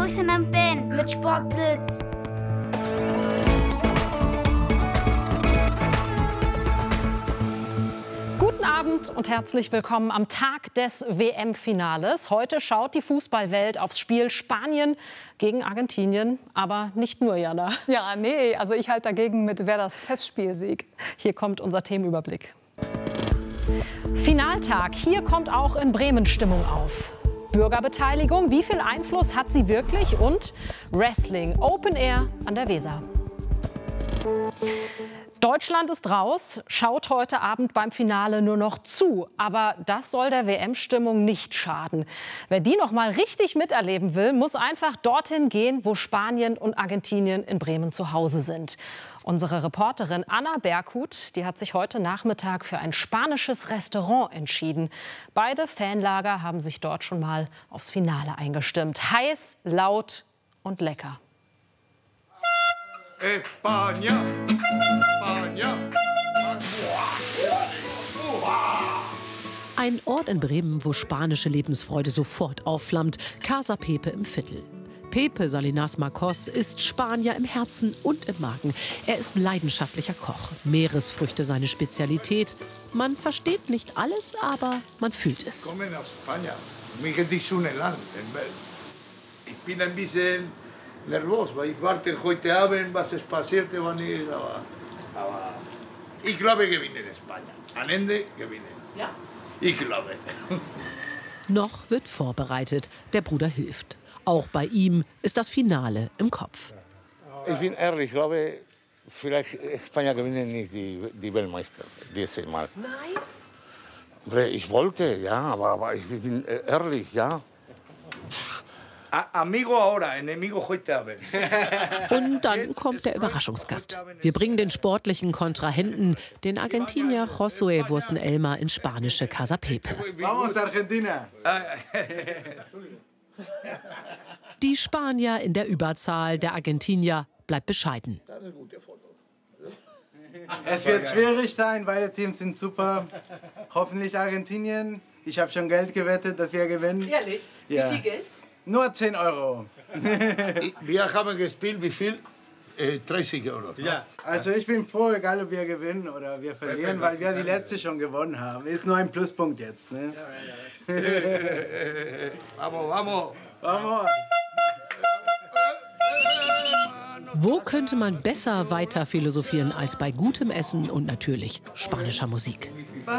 Ethan und Ben mit Sportblitz. Guten Abend und herzlich willkommen am Tag des WM-Finales. Heute schaut die Fußballwelt aufs Spiel Spanien gegen Argentinien, aber nicht nur, Jana. Ja, nee, also ich halte dagegen mit Werders Testspielsieg. Hier kommt unser Themenüberblick. Finaltag, hier kommt auch in Bremen Stimmung auf. Bürgerbeteiligung, wie viel Einfluss hat sie wirklich? Und Wrestling, Open Air an der Weser. Deutschland ist raus, schaut heute Abend beim Finale nur noch zu. Aber das soll der WM-Stimmung nicht schaden. Wer die noch mal richtig miterleben will, muss einfach dorthin gehen, wo Spanien und Argentinien in Bremen zu Hause sind. Unsere Reporterin Anna Berghut, die hat sich heute Nachmittag für ein spanisches Restaurant entschieden. Beide Fanlager haben sich dort schon mal aufs Finale eingestimmt. Heiß, laut und lecker. España, España. Ein Ort in Bremen, wo spanische Lebensfreude sofort aufflammt. Casa Pepe im Viertel. Pepe Salinas Marcos ist Spanier im Herzen und im Magen. Er ist leidenschaftlicher Koch. Meeresfrüchte seine Spezialität. Man versteht nicht alles, aber man fühlt es. Kommen aus Spanien. Mir geht die Sonne lang. Ich bin ein bisschen nervös, weil ich warte heute Abend, was es passiert, wann ich. Aber ich glaube, gewinnen Spanien. Am Ende gewinnen. Ja. Ich glaube. Noch wird vorbereitet. Der Bruder hilft. Auch bei ihm ist das Finale im Kopf. Ich bin ehrlich, ich glaube, vielleicht Spanien gewinnen nicht die Weltmeister dieses Mal. Nein? Ich wollte, ja, aber ich bin ehrlich, ja. Amigo ahora, enemigo heute Abend. Und dann kommt der Überraschungsgast. Wir bringen den sportlichen Kontrahenten, den Argentinier Josué Wursten-Elmer, ins spanische Casa Pepe. Vamos, Argentina! Die Spanier in der Überzahl, der Argentinier bleibt bescheiden. Es wird schwierig sein, beide Teams sind super. Hoffentlich Argentinien. Ich habe schon Geld gewettet, dass wir gewinnen. Ehrlich? Ja. Wie viel Geld? Nur 10 Euro. Wir haben gespielt, wie viel? 30 Euro. Ja. Also ich bin froh, egal ob wir gewinnen oder wir verlieren, weil wir die letzte schon gewonnen haben. Ist nur ein Pluspunkt jetzt. Ne? Vamos, vamos. Vamos. Wo könnte man besser weiter philosophieren als bei gutem Essen und natürlich spanischer Musik?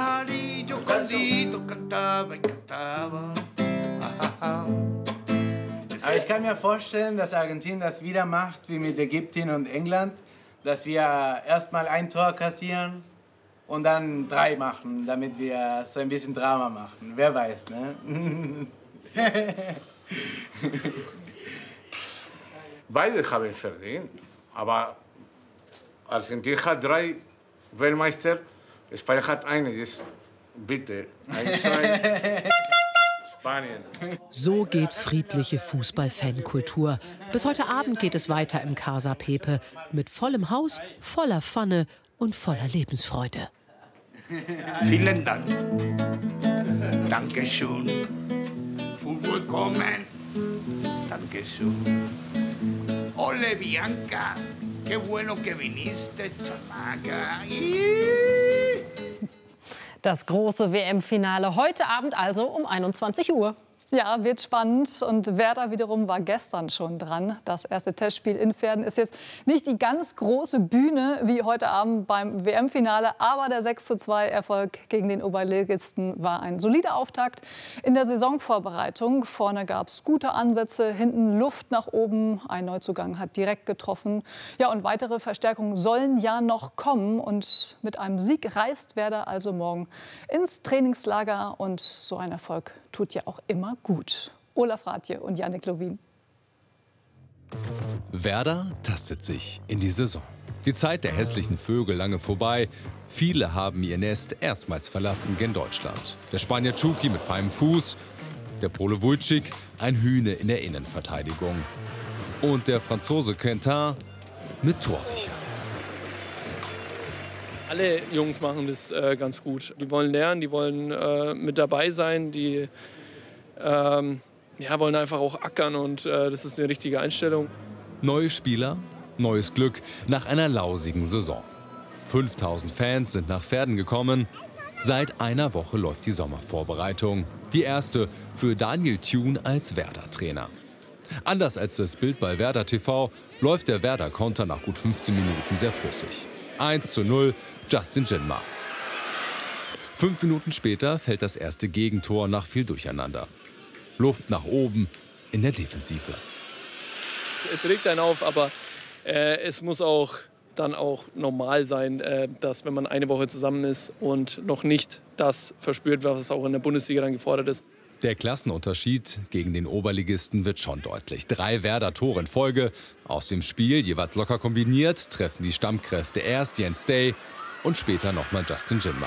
Aber ich kann mir vorstellen, dass Argentinien das wieder macht, wie mit Ägypten und England, dass wir erstmal ein Tor kassieren und dann 3 machen, damit wir so ein bisschen Drama machen. Wer weiß, ne? Beide haben verdient, aber Argentinien hat 3 Weltmeister, Spanien hat eines. Bitte, 1-2. Spanien. So geht friedliche Fußball-Fankultur. Bis heute Abend geht es weiter im Casa Pepe mit vollem Haus, voller Pfanne und voller Lebensfreude. Vielen Dank. Dankeschön. Willkommen. Dankeschön. Ole Bianca, qué bueno que viniste, chamaca. Das große WM-Finale heute Abend also um 21 Uhr. Ja, wird spannend. Und Werder wiederum war gestern schon dran. Das erste Testspiel in Verden ist jetzt nicht die ganz große Bühne wie heute Abend beim WM-Finale. Aber der 6:2-Erfolg gegen den Oberligisten war ein solider Auftakt in der Saisonvorbereitung. Vorne gab es gute Ansätze, hinten Luft nach oben. Ein Neuzugang hat direkt getroffen. Ja, und weitere Verstärkungen sollen ja noch kommen. Und mit einem Sieg reist Werder also morgen ins Trainingslager. Und so ein Erfolg tut ja auch immer gut. Olaf Rathje und Yannick Lovin. Werder tastet sich in die Saison. Die Zeit der hässlichen Vögel lange vorbei. Viele haben ihr Nest erstmals verlassen gen Deutschland. Der Spanier Chucky mit feinem Fuß, der Pole Vujcic, ein Hühne in der Innenverteidigung. Und der Franzose Quentin mit Torriecher. Alle Jungs machen das ganz gut. Die wollen lernen, die wollen mit dabei sein, die wollen einfach auch ackern und das ist eine richtige Einstellung. Neue Spieler, neues Glück nach einer lausigen Saison. 5000 Fans sind nach Verden gekommen. Seit einer Woche läuft die Sommervorbereitung. Die erste für Daniel Thune als Werder-Trainer. Anders als das Bild bei Werder TV läuft der Werder-Konter nach gut 15 Minuten sehr flüssig. 1:0 Justin Jinma. 5 Minuten später fällt das erste Gegentor nach viel Durcheinander. Luft nach oben in der Defensive. Es regt einen auf, aber es muss auch dann auch normal sein, dass wenn man eine Woche zusammen ist und noch nicht das verspürt, was auch in der Bundesliga dann gefordert ist. Der Klassenunterschied gegen den Oberligisten wird schon deutlich. 3 Werder-Tore in Folge. Aus dem Spiel, jeweils locker kombiniert, treffen die Stammkräfte erst Jens Day und später nochmal Justin Jinma.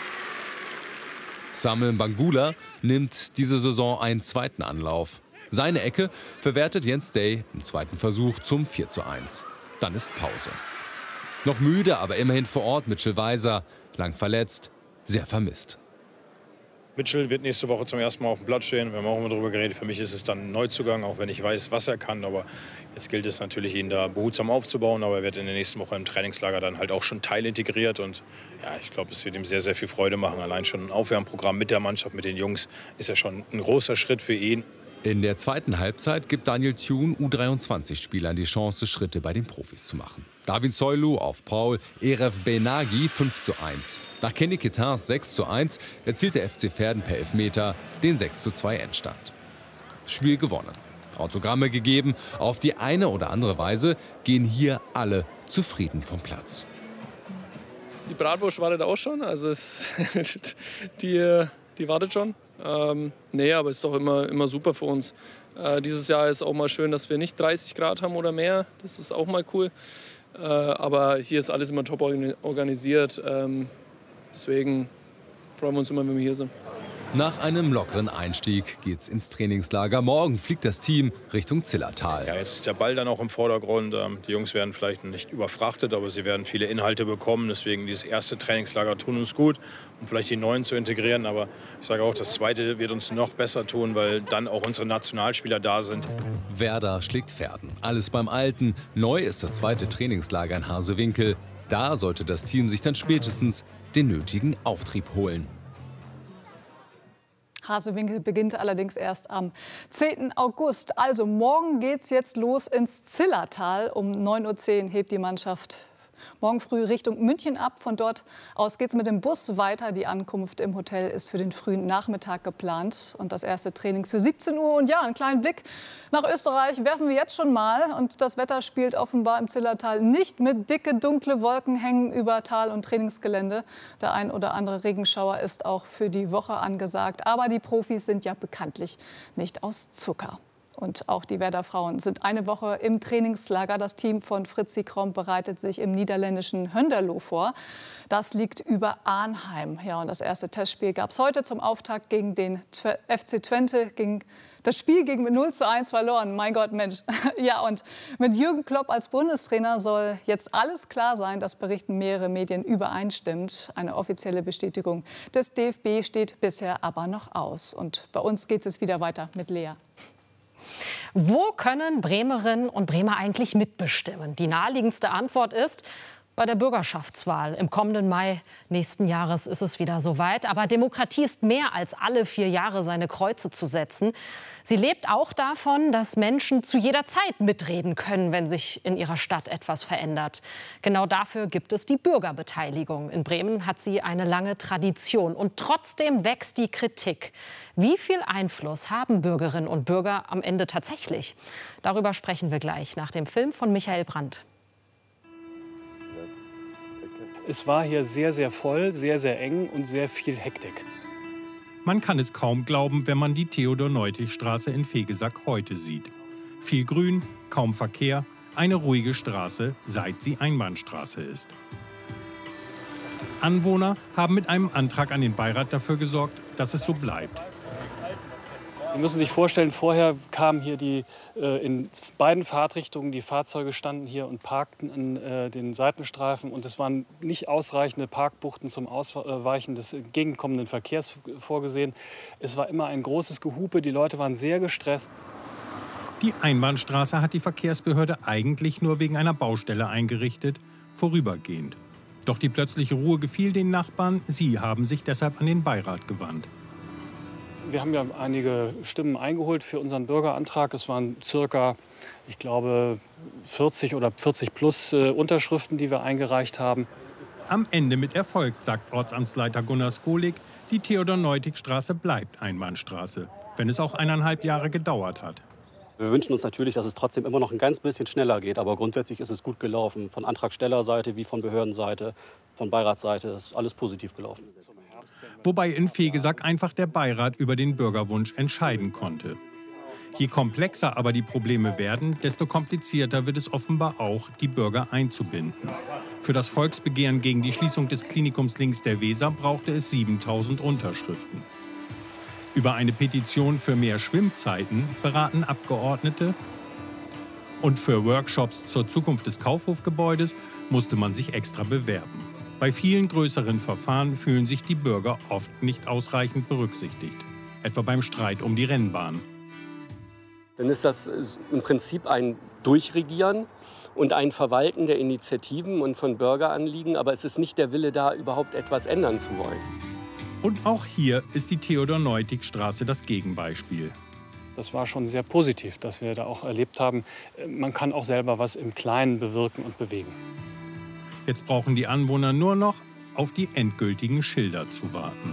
Samuel Bangula nimmt diese Saison einen zweiten Anlauf. Seine Ecke verwertet Jens Day im zweiten Versuch zum 4:1. Dann ist Pause. Noch müde, aber immerhin vor Ort Mitchell Weiser, lang verletzt, sehr vermisst. Mitchell wird nächste Woche zum ersten Mal auf dem Platz stehen. Wir haben auch immer darüber geredet. Für mich ist es dann ein Neuzugang, auch wenn ich weiß, was er kann. Aber jetzt gilt es natürlich, ihn da behutsam aufzubauen. Aber er wird in der nächsten Woche im Trainingslager dann halt auch schon teilintegriert. Und ja, ich glaube, es wird ihm sehr, sehr viel Freude machen. Allein schon ein Aufwärmprogramm mit der Mannschaft, mit den Jungs, ist ja schon ein großer Schritt für ihn. In der zweiten Halbzeit gibt Daniel Thune U23-Spielern die Chance, Schritte bei den Profis zu machen. Darwin Soylu auf Paul Erev Benagi 5:1. Nach Kenny Ketins 6:1 erzielt der FC Verden per Elfmeter den 6:2 Endstand. Spiel gewonnen. Autogramme gegeben. Auf die eine oder andere Weise gehen hier alle zufrieden vom Platz. Die Bratwurst wartet auch schon, also die wartet schon. Nee, aber es ist doch immer super für uns. Dieses Jahr ist auch mal schön, dass wir nicht 30 Grad haben oder mehr. Das ist auch mal cool. Aber hier ist alles immer top organisiert. Deswegen freuen wir uns immer, wenn wir hier sind. Nach einem lockeren Einstieg geht's ins Trainingslager. Morgen fliegt das Team Richtung Zillertal. Ja, jetzt ist der Ball dann auch im Vordergrund. Die Jungs werden vielleicht nicht überfrachtet, aber sie werden viele Inhalte bekommen. Deswegen dieses erste Trainingslager tun uns gut, um vielleicht die Neuen zu integrieren. Aber ich sage auch, das zweite wird uns noch besser tun, weil dann auch unsere Nationalspieler da sind. Werder schlägt Verden. Alles beim Alten. Neu ist das zweite Trainingslager in Harsewinkel. Da sollte das Team sich dann spätestens den nötigen Auftrieb holen. Harsewinkel beginnt allerdings erst am 10. August. Also morgen geht's jetzt los ins Zillertal. Um 9:10 Uhr hebt die Mannschaft morgen früh Richtung München ab. Von dort aus geht's mit dem Bus weiter. Die Ankunft im Hotel ist für den frühen Nachmittag geplant. Und das erste Training für 17 Uhr. Und ja, einen kleinen Blick nach Österreich werfen wir jetzt schon mal. Und das Wetter spielt offenbar im Zillertal nicht mit. Dicke, dunkle Wolken hängen über Tal- und Trainingsgelände. Der ein oder andere Regenschauer ist auch für die Woche angesagt. Aber die Profis sind ja bekanntlich nicht aus Zucker. Und auch die Werder-Frauen sind eine Woche im Trainingslager. Das Team von Fritzi Kromp bereitet sich im niederländischen Hönderlo vor. Das liegt über Arnheim. Ja, und das erste Testspiel gab es heute zum Auftakt gegen den FC Twente. Das Spiel ging mit 0:1 verloren. Mein Gott, Mensch. Ja, und mit Jürgen Klopp als Bundestrainer soll jetzt alles klar sein. Das berichten mehrere Medien übereinstimmend. Eine offizielle Bestätigung des DFB steht bisher aber noch aus. Und bei uns geht es wieder weiter mit Lea. Wo können Bremerinnen und Bremer eigentlich mitbestimmen? Die naheliegendste Antwort ist bei der Bürgerschaftswahl. Im kommenden Mai nächsten Jahres ist es wieder soweit. Aber Demokratie ist mehr als alle 4 Jahre seine Kreuze zu setzen. Sie lebt auch davon, dass Menschen zu jeder Zeit mitreden können, wenn sich in ihrer Stadt etwas verändert. Genau dafür gibt es die Bürgerbeteiligung. In Bremen hat sie eine lange Tradition. Und trotzdem wächst die Kritik. Wie viel Einfluss haben Bürgerinnen und Bürger am Ende tatsächlich? Darüber sprechen wir gleich nach dem Film von Michael Brandt. Es war hier sehr, sehr voll, sehr, sehr eng und sehr viel Hektik. Man kann es kaum glauben, wenn man die Theodor-Neutig-Straße in Vegesack heute sieht. Viel Grün, kaum Verkehr, eine ruhige Straße, seit sie Einbahnstraße ist. Anwohner haben mit einem Antrag an den Beirat dafür gesorgt, dass es so bleibt. Sie müssen sich vorstellen, vorher kamen hier in beiden Fahrtrichtungen, die Fahrzeuge standen hier und parkten an den Seitenstreifen. Und es waren nicht ausreichende Parkbuchten zum Ausweichen des entgegenkommenden Verkehrs vorgesehen. Es war immer ein großes Gehupe, die Leute waren sehr gestresst. Die Einbahnstraße hat die Verkehrsbehörde eigentlich nur wegen einer Baustelle eingerichtet, vorübergehend. Doch die plötzliche Ruhe gefiel den Nachbarn. Sie haben sich deshalb an den Beirat gewandt. Wir haben ja einige Stimmen eingeholt für unseren Bürgerantrag. Es waren circa, ich glaube, 40 oder 40 plus Unterschriften, die wir eingereicht haben. Am Ende mit Erfolg, sagt Ortsamtsleiter Gunnar Skolik, die Theodor-Neutig-Straße bleibt Einbahnstraße, wenn es auch 1,5 Jahre gedauert hat. Wir wünschen uns natürlich, dass es trotzdem immer noch ein ganz bisschen schneller geht. Aber grundsätzlich ist es gut gelaufen. Von Antragstellerseite wie von Behördenseite, von Beiratsseite. Das ist alles positiv gelaufen. Wobei in Vegesack einfach der Beirat über den Bürgerwunsch entscheiden konnte. Je komplexer aber die Probleme werden, desto komplizierter wird es offenbar auch, die Bürger einzubinden. Für das Volksbegehren gegen die Schließung des Klinikums links der Weser brauchte es 7.000 Unterschriften. Über eine Petition für mehr Schwimmzeiten beraten Abgeordnete. Und für Workshops zur Zukunft des Kaufhofgebäudes musste man sich extra bewerben. Bei vielen größeren Verfahren fühlen sich die Bürger oft nicht ausreichend berücksichtigt. Etwa beim Streit um die Rennbahn. Dann ist das im Prinzip ein Durchregieren und ein Verwalten der Initiativen und von Bürgeranliegen. Aber es ist nicht der Wille da, überhaupt etwas ändern zu wollen. Und auch hier ist die Theodor-Neutig-Straße das Gegenbeispiel. Das war schon sehr positiv, dass wir da auch erlebt haben, man kann auch selber was im Kleinen bewirken und bewegen. Jetzt brauchen die Anwohner nur noch auf die endgültigen Schilder zu warten.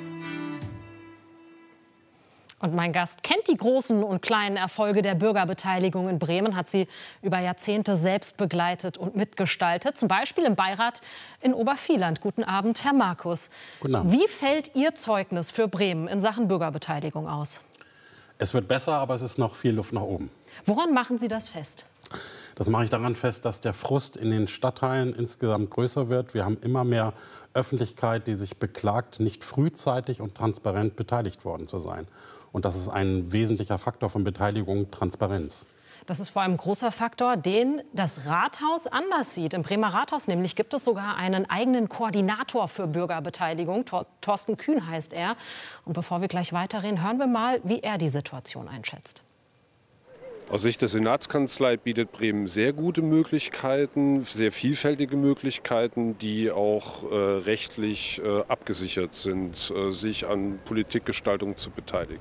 Und mein Gast kennt die großen und kleinen Erfolge der Bürgerbeteiligung in Bremen, hat sie über Jahrzehnte selbst begleitet und mitgestaltet. Zum Beispiel im Beirat in Obervieland. Guten Abend, Herr Markus. Guten Abend. Wie fällt Ihr Zeugnis für Bremen in Sachen Bürgerbeteiligung aus? Es wird besser, aber es ist noch viel Luft nach oben. Woran machen Sie das fest? Das mache ich daran fest, dass der Frust in den Stadtteilen insgesamt größer wird. Wir haben immer mehr Öffentlichkeit, die sich beklagt, nicht frühzeitig und transparent beteiligt worden zu sein. Und das ist ein wesentlicher Faktor von Beteiligung, Transparenz. Das ist vor allem ein großer Faktor, den das Rathaus anders sieht. Im Bremer Rathaus nämlich gibt es sogar einen eigenen Koordinator für Bürgerbeteiligung. Thorsten Kühn heißt er. Und bevor wir gleich weiterreden, hören wir mal, wie er die Situation einschätzt. Aus Sicht der Senatskanzlei bietet Bremen sehr gute Möglichkeiten, sehr vielfältige Möglichkeiten, die auch rechtlich abgesichert sind, sich an Politikgestaltung zu beteiligen.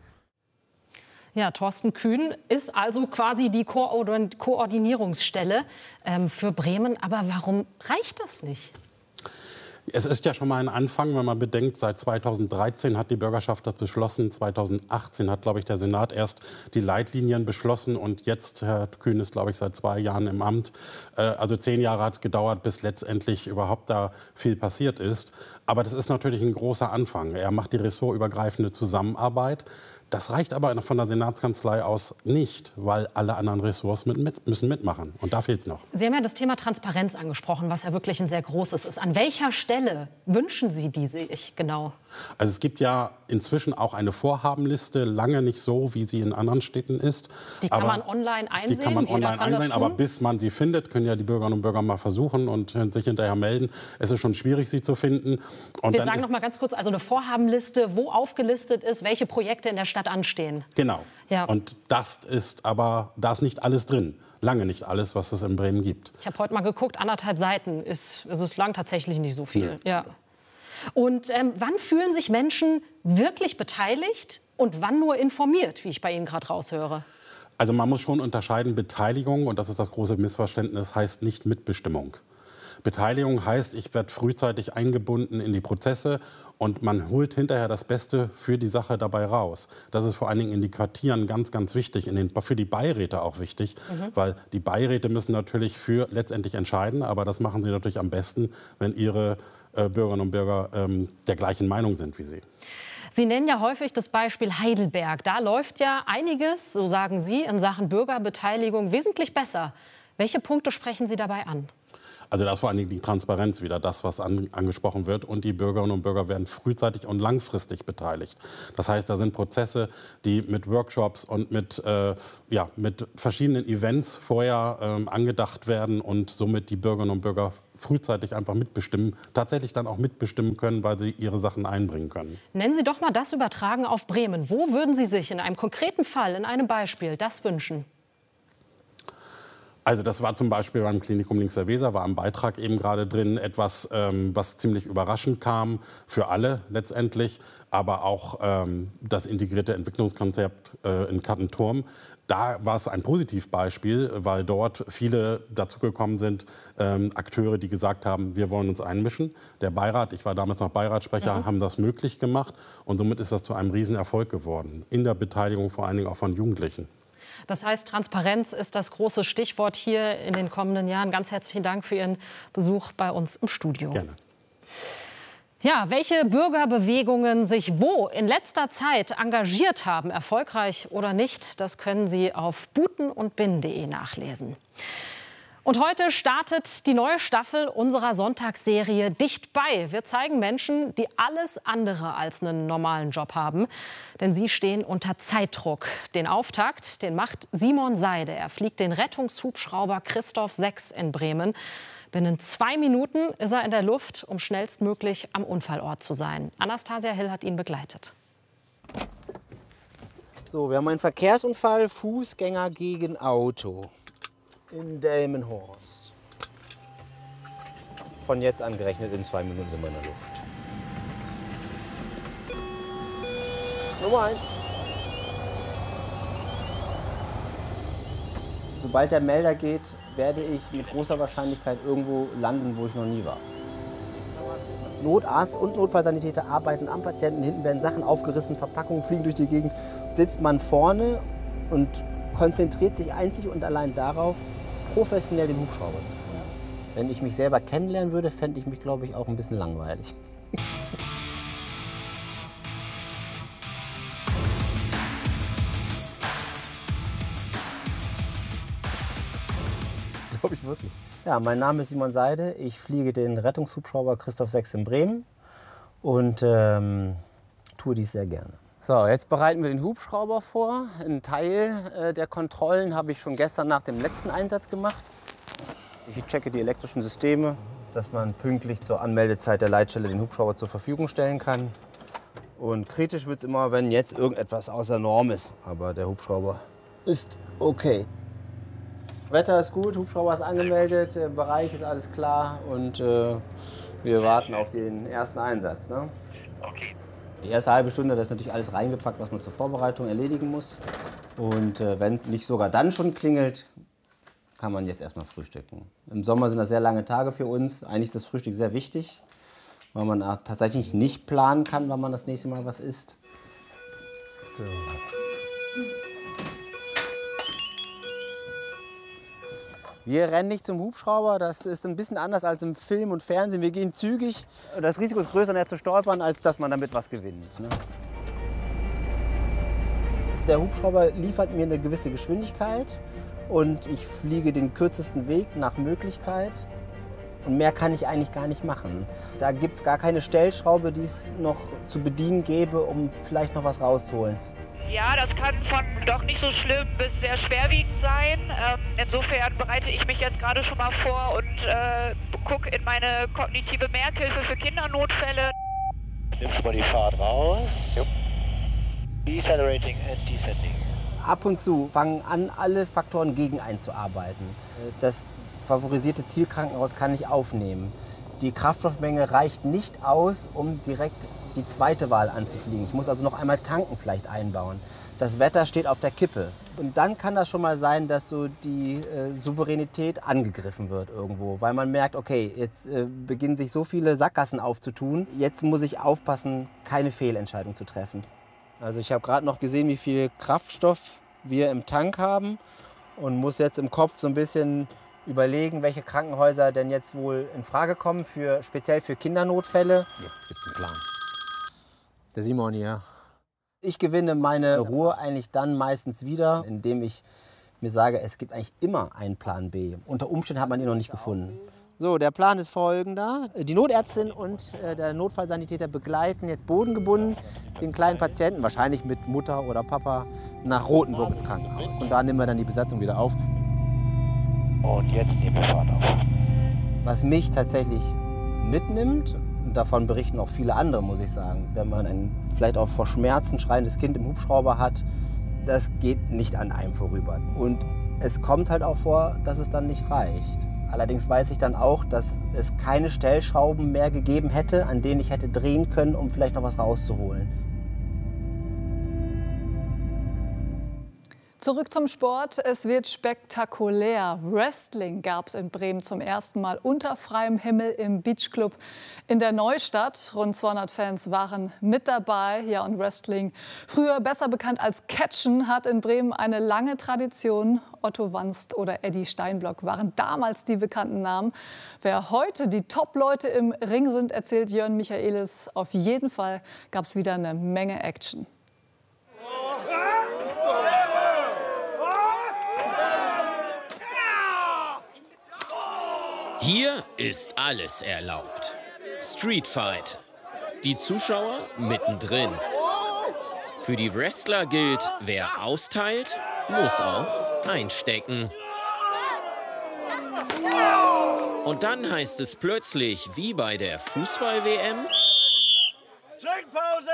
Ja, Thorsten Kühn ist also quasi die Koordinierungsstelle für Bremen. Aber warum reicht das nicht? Es ist ja schon mal ein Anfang, wenn man bedenkt, seit 2013 hat die Bürgerschaft das beschlossen. 2018 hat, glaube ich, der Senat erst die Leitlinien beschlossen. Und jetzt, Herr Kühn ist, glaube ich, seit 2 Jahren im Amt. Also 10 Jahre hat es gedauert, bis letztendlich überhaupt da viel passiert ist. Aber das ist natürlich ein großer Anfang. Er macht die ressortübergreifende Zusammenarbeit. Das reicht aber von der Senatskanzlei aus nicht, weil alle anderen Ressorts müssen mitmachen. Und da fehlt es noch. Sie haben ja das Thema Transparenz angesprochen, was ja wirklich ein sehr großes ist. An welcher Stelle wünschen Sie die sich genau? Also es gibt ja inzwischen auch eine Vorhabenliste, lange nicht so, wie sie in anderen Städten ist. Die kann man online einsehen? Die kann man online einsehen, aber bis man sie findet, können ja die Bürgerinnen und Bürger mal versuchen und sich hinterher melden. Es ist schon schwierig, sie zu finden. Und wir sagen noch mal ganz kurz, also eine Vorhabenliste, wo aufgelistet ist, welche Projekte in der Stadt anstehen. Genau. Ja. Und das ist aber, da ist nicht alles drin. Lange nicht alles, was es in Bremen gibt. Ich habe heute mal geguckt, 1,5 Seiten ist lang tatsächlich nicht so viel. Ja. Und wann fühlen sich Menschen wirklich beteiligt und wann nur informiert, wie ich bei Ihnen gerade raushöre? Also man muss schon unterscheiden, Beteiligung, und das ist das große Missverständnis, heißt nicht Mitbestimmung. Beteiligung heißt, ich werde frühzeitig eingebunden in die Prozesse und man holt hinterher das Beste für die Sache dabei raus. Das ist vor allen Dingen in die Quartieren ganz, ganz wichtig, für die Beiräte auch wichtig, weil die Beiräte müssen natürlich letztendlich entscheiden, aber das machen sie natürlich am besten, wenn ihre Bürgerinnen und Bürger der gleichen Meinung sind wie sie. Sie nennen ja häufig das Beispiel Heidelberg. Da läuft ja einiges, so sagen Sie, in Sachen Bürgerbeteiligung wesentlich besser. Welche Punkte sprechen Sie dabei an? Also da ist vor allen Dingen die Transparenz wieder das, was angesprochen wird. Und die Bürgerinnen und Bürger werden frühzeitig und langfristig beteiligt. Das heißt, da sind Prozesse, die mit Workshops und mit verschiedenen Events vorher angedacht werden und somit die Bürgerinnen und Bürger frühzeitig einfach mitbestimmen, tatsächlich dann auch mitbestimmen können, weil sie ihre Sachen einbringen können. Nennen Sie doch mal das übertragen auf Bremen. Wo würden Sie sich in einem konkreten Fall, in einem Beispiel, das wünschen? Also das war zum Beispiel beim Klinikum Links der Weser, war am Beitrag eben gerade drin, etwas, was ziemlich überraschend kam, für alle letztendlich, aber auch das integrierte Entwicklungskonzept in Kattenturm. Da war es ein Positivbeispiel, weil dort viele dazugekommen sind, Akteure, die gesagt haben, wir wollen uns einmischen. Der Beirat, ich war damals noch Beiratssprecher, haben das möglich gemacht und somit ist das zu einem Riesenerfolg geworden, in der Beteiligung vor allen Dingen auch von Jugendlichen. Das heißt, Transparenz ist das große Stichwort hier in den kommenden Jahren. Ganz herzlichen Dank für Ihren Besuch bei uns im Studio. Gerne. Ja, welche Bürgerbewegungen sich wo in letzter Zeit engagiert haben, erfolgreich oder nicht, das können Sie auf butenundbin.de nachlesen. Und heute startet die neue Staffel unserer Sonntagsserie Dicht bei. Wir zeigen Menschen, die alles andere als einen normalen Job haben. Denn sie stehen unter Zeitdruck. Den Auftakt, den macht Simon Seide. Er fliegt den Rettungshubschrauber Christoph 6 in Bremen. Binnen 2 Minuten ist er in der Luft, um schnellstmöglich am Unfallort zu sein. Anastasia Hill hat ihn begleitet. So, wir haben einen Verkehrsunfall, Fußgänger gegen Auto. In Delmenhorst. Von jetzt an gerechnet, in 2 Minuten sind wir in der Luft. Nummer 1. Sobald der Melder geht, werde ich mit großer Wahrscheinlichkeit irgendwo landen, wo ich noch nie war. Notarzt und Notfallsanitäter arbeiten am Patienten. Hinten werden Sachen aufgerissen, Verpackungen fliegen durch die Gegend. Sitzt man vorne und konzentriert sich einzig und allein darauf, professionell den Hubschrauber zu führen. Wenn ich mich selber kennenlernen würde, fände ich mich, glaube ich, auch ein bisschen langweilig. Das glaube ich wirklich. Ja, mein Name ist Simon Seide. Ich fliege den Rettungshubschrauber Christoph 6 in Bremen und tue dies sehr gerne. So, jetzt bereiten wir den Hubschrauber vor. Ein Teil der Kontrollen habe ich schon gestern nach dem letzten Einsatz gemacht. Ich checke die elektrischen Systeme, dass man pünktlich zur Anmeldezeit der Leitstelle den Hubschrauber zur Verfügung stellen kann. Und kritisch wird es immer, wenn jetzt irgendetwas außer Norm ist. Aber der Hubschrauber ist okay. Wetter ist gut, Hubschrauber ist angemeldet, der Bereich ist alles klar und wir warten auf den ersten Einsatz. Ne? Okay. Die erste halbe Stunde, da ist natürlich alles reingepackt, was man zur Vorbereitung erledigen muss. Und wenn es nicht sogar dann schon klingelt, kann man jetzt erstmal frühstücken. Im Sommer sind das sehr lange Tage für uns. Eigentlich ist das Frühstück sehr wichtig, weil man tatsächlich nicht planen kann, wann man das nächste Mal was isst. So. Wir rennen nicht zum Hubschrauber, das ist ein bisschen anders als im Film und Fernsehen. Wir gehen zügig. Das Risiko ist größer, näher zu stolpern, als dass man damit was gewinnt. Ne? Der Hubschrauber liefert mir eine gewisse Geschwindigkeit und ich fliege den kürzesten Weg nach Möglichkeit. Und mehr kann ich eigentlich gar nicht machen. Da gibt es gar keine Stellschraube, die es noch zu bedienen gäbe, um vielleicht noch was rauszuholen. Ja, das kann von doch nicht so schlimm bis sehr schwerwiegend sein. Insofern bereite ich mich jetzt gerade schon mal vor und gucke in meine kognitive Merkhilfe für Kindernotfälle. Nimm schon mal die Fahrt raus. Jupp. Decelerating and descending. Ab und zu fangen an, alle Faktoren gegen einzuarbeiten. Das favorisierte Zielkrankenhaus kann ich aufnehmen. Die Kraftstoffmenge reicht nicht aus, um direkt die zweite Wahl anzufliegen. Ich muss also noch einmal tanken vielleicht einbauen. Das Wetter steht auf der Kippe. Und dann kann das schon mal sein, dass so die Souveränität angegriffen wird irgendwo. Weil man merkt, okay, jetzt beginnen sich so viele Sackgassen aufzutun. Jetzt muss ich aufpassen, keine Fehlentscheidung zu treffen. Also ich habe gerade noch gesehen, wie viel Kraftstoff wir im Tank haben. Und muss jetzt im Kopf so ein bisschen überlegen, welche Krankenhäuser denn jetzt wohl in Frage kommen, speziell für Kindernotfälle. Jetzt gibt's einen Plan. Der Simon hier. Ich gewinne meine Ruhe eigentlich dann meistens wieder, indem ich mir sage, es gibt eigentlich immer einen Plan B. Unter Umständen hat man ihn noch nicht gefunden. So, der Plan ist folgender. Die Notärztin und der Notfallsanitäter begleiten jetzt bodengebunden den kleinen Patienten, wahrscheinlich mit Mutter oder Papa, nach Rothenburg ins Krankenhaus. Und da nehmen wir dann die Besatzung wieder auf. Und jetzt nehmen wir Fahrt auf. Was mich tatsächlich mitnimmt, und davon berichten auch viele andere, muss ich sagen, wenn man ein vielleicht auch vor Schmerzen schreiendes Kind im Hubschrauber hat, das geht nicht an einem vorüber. Und es kommt halt auch vor, dass es dann nicht reicht. Allerdings weiß ich dann auch, dass es keine Stellschrauben mehr gegeben hätte, an denen ich hätte drehen können, um vielleicht noch was rauszuholen. Zurück zum Sport. Es wird spektakulär. Wrestling gab es in Bremen zum ersten Mal unter freiem Himmel im Beachclub in der Neustadt. Rund 200 Fans waren mit dabei. Ja, und Wrestling, früher besser bekannt als Catchen, hat in Bremen eine lange Tradition. Otto Wanst oder Eddie Steinblock waren damals die bekannten Namen. Wer heute die Top-Leute im Ring sind, erzählt Jörn Michaelis. Auf jeden Fall gab es wieder eine Menge Action. Hier ist alles erlaubt. Streetfight. Die Zuschauer mittendrin. Für die Wrestler gilt, wer austeilt, muss auch einstecken. Und dann heißt es plötzlich, wie bei der Fußball-WM: Trinkpause!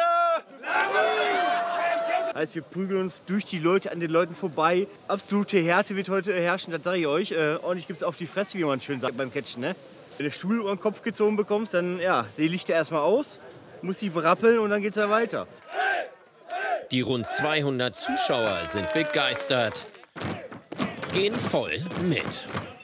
Heißt, wir prügeln uns durch die Leute an den Leuten vorbei. Absolute Härte wird heute herrschen, das sage ich euch. Ordentlich gibt's auf die Fresse, wie man schön sagt beim Catchen, ne? Wenn du Stuhl über den Kopf gezogen bekommst, dann ja, Seelichter erstmal aus, musst dich berappeln und dann geht's ja weiter. Die rund 200 Zuschauer sind begeistert, gehen voll mit.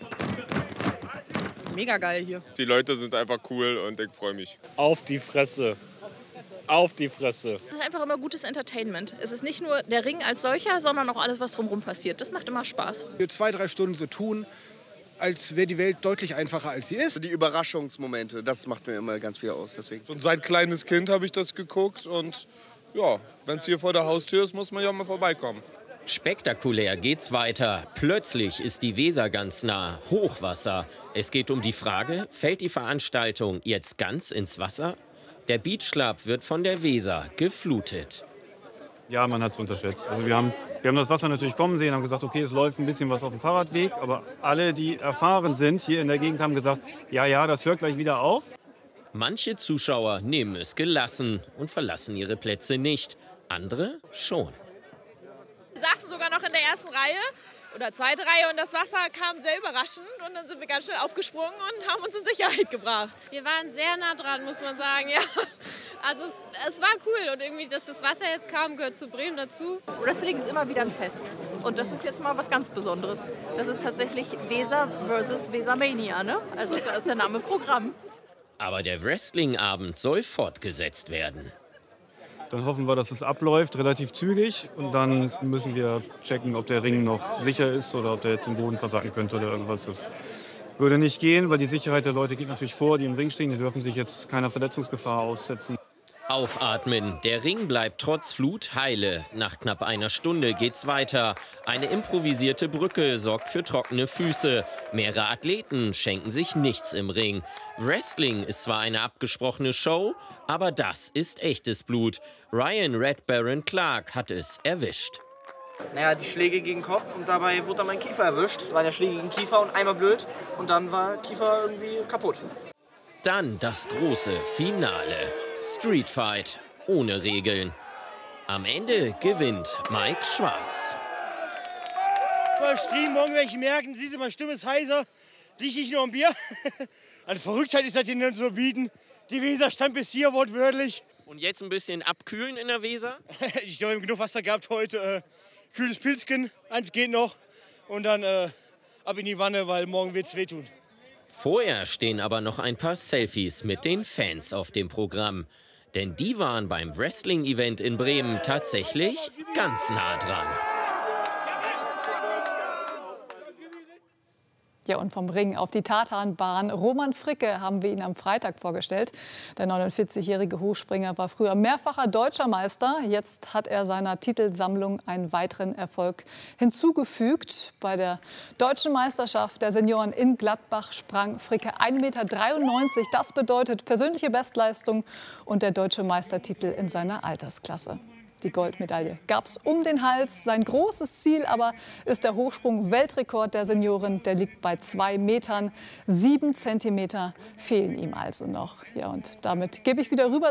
Mega geil hier. Die Leute sind einfach cool und ich freue mich. Auf die Fresse. Auf die Fresse. Es ist einfach immer gutes Entertainment. Es ist nicht nur der Ring als solcher, sondern auch alles, was drumherum passiert. Das macht immer Spaß. Für 2-3 Stunden so tun, als wäre die Welt deutlich einfacher, als sie ist. Die Überraschungsmomente, das macht mir immer ganz viel aus. Deswegen. Schon seit kleines Kind habe ich das geguckt und ja, wenn es hier vor der Haustür ist, muss man ja mal vorbeikommen. Spektakulär geht's weiter. Plötzlich ist die Weser ganz nah. Hochwasser. Es geht um die Frage, fällt die Veranstaltung jetzt ganz ins Wasser? Der Beach Club wird von der Weser geflutet. Ja, man hat es unterschätzt. Also wir haben das Wasser natürlich kommen sehen, haben gesagt, okay, es läuft ein bisschen was auf dem Fahrradweg. Aber alle, die erfahren sind hier in der Gegend, haben gesagt, ja, das hört gleich wieder auf. Manche Zuschauer nehmen es gelassen und verlassen ihre Plätze nicht. Andere schon. Wir saßen sogar noch in der ersten Reihe oder zweite Reihe und das Wasser kam sehr überraschend und dann sind wir ganz schnell aufgesprungen und haben uns in Sicherheit gebracht. Wir waren sehr nah dran, muss man sagen, ja. Also es war cool und irgendwie, dass das Wasser jetzt kam, gehört zu Bremen dazu. Wrestling ist immer wieder ein Fest und das ist jetzt mal was ganz Besonderes. Das ist tatsächlich Weser versus Wesermania, ne? Also da ist der Name Programm. Aber der Wrestling-Abend soll fortgesetzt werden. Dann hoffen wir, dass es abläuft, relativ zügig. Und dann müssen wir checken, ob der Ring noch sicher ist oder ob der jetzt im Boden versacken könnte oder irgendwas. Das würde nicht gehen, weil die Sicherheit der Leute geht natürlich vor, die im Ring stehen. Die dürfen sich jetzt keiner Verletzungsgefahr aussetzen. Aufatmen. Der Ring bleibt trotz Flut heile. Nach knapp einer Stunde geht's weiter. Eine improvisierte Brücke sorgt für trockene Füße. Mehrere Athleten schenken sich nichts im Ring. Wrestling ist zwar eine abgesprochene Show, aber das ist echtes Blut. Ryan Red Baron Clark hat es erwischt. Naja, die Schläge gegen den Kopf und dabei wurde dann mein Kiefer erwischt. Da waren ja Schläge gegen den Kiefer und einmal blöd und dann war Kiefer irgendwie kaputt. Dann das große Finale. Streetfight ohne Regeln. Am Ende gewinnt Mike Schwarz. Mal Stream, morgen werde ich merken, siehst du, meine Stimme ist heiser, rieche ich nur ein Bier. An Verrücktheit ist das hier nicht so bieten. Die Weser stand bis hier, wortwörtlich. Und jetzt ein bisschen abkühlen in der Weser? Ich habe genug Wasser gehabt heute. Kühles Pilzchen, eins geht noch. Und dann ab in die Wanne, weil morgen wird's wehtun. Vorher stehen aber noch ein paar Selfies mit den Fans auf dem Programm. Denn die waren beim Wrestling-Event in Bremen tatsächlich ganz nah dran. Ja, und vom Ring auf die Tatanbahn. Roman Fricke haben wir ihn am Freitag vorgestellt. Der 49-jährige Hochspringer war früher mehrfacher deutscher Meister. Jetzt hat er seiner Titelsammlung einen weiteren Erfolg hinzugefügt. Bei der deutschen Meisterschaft der Senioren in Gladbach sprang Fricke 1,93 Meter. Das bedeutet persönliche Bestleistung und der deutsche Meistertitel in seiner Altersklasse. Die Goldmedaille gab es um den Hals. Sein großes Ziel aber ist der Hochsprung-Weltrekord der Senioren. Der liegt bei 2 Metern. 7 Zentimeter fehlen ihm also noch. Ja, und damit gebe ich wieder rüber